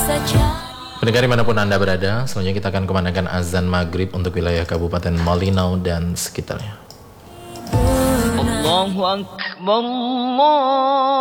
Pendengar dimanapun Anda berada, selanjutnya kita akan kumandangkan azan maghrib untuk wilayah Kabupaten Malinau dan sekitarnya. Allahu Akbar, Allah